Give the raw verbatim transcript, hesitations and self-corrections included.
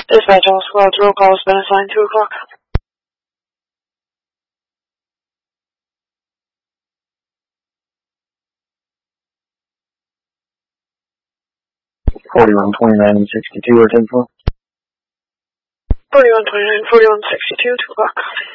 Dispatch all squads, roll call has been assigned two o'clock. Forty-one twenty-nine and sixty-two or ten four. Forty-one twenty-nine, forty-one sixty-two, two o'clock.